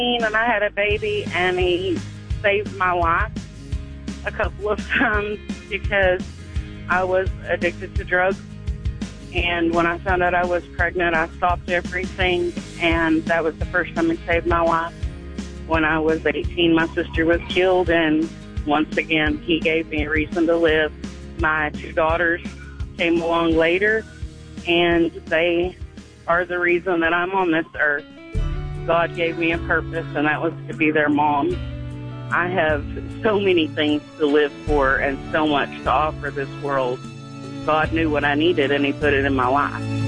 And I had a baby, and he saved my life a couple of times because I was addicted to drugs. And when I found out I was pregnant, I stopped everything, and that was the first time he saved my life. When I was 18, my sister was killed, and once again, he gave me a reason to live. My 2 daughters came along later, and they are the reason that I'm on this earth. God gave me a purpose, and that was to be their mom. I have so many things to live for and so much to offer this world. God knew what I needed, and he put it in my life.